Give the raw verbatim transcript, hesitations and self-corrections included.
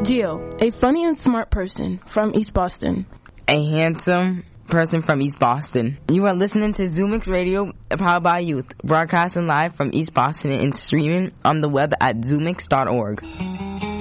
Gio, a funny and smart person from East Boston. A handsome person from East Boston. You are listening to Zoomix Radio, powered by youth, broadcasting live from East Boston and streaming on the web at zoomix dot org.